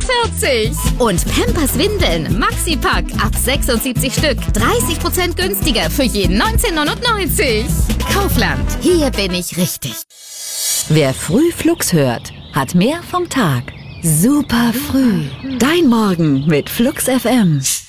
Und Pampers Windeln Maxi-Pack ab 76 Stück. 30% günstiger für jeden 19,99. Kaufland, hier bin ich richtig. Wer früh Flux hört, hat mehr vom Tag. Super früh. Dein Morgen mit Flux FM.